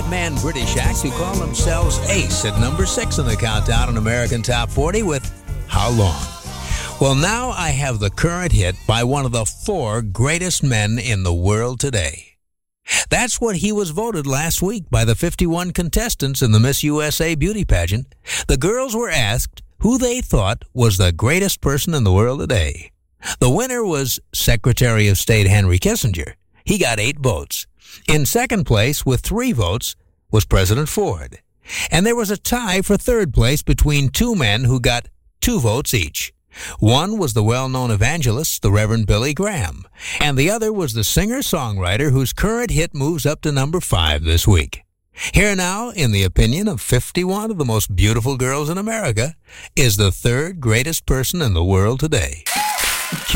one-man British act who call themselves Ace at number 6 in the countdown on American Top 40 with How Long? Well, now I have the current hit by one of the 4 greatest men in the world today. That's what he was voted last week by the 51 contestants in the Miss USA beauty pageant. The girls were asked who they thought was the greatest person in the world today. The winner was Secretary of State Henry Kissinger. He got 8 votes. In second place, with 3 votes, was President Ford. And there was a tie for third place between 2 men who got 2 votes each. One was the well-known evangelist, the Reverend Billy Graham, and the other was the singer-songwriter whose current hit moves up to number 5 this week. Here now, in the opinion of 51 of the most beautiful girls in America, is the 3rd greatest person in the world today.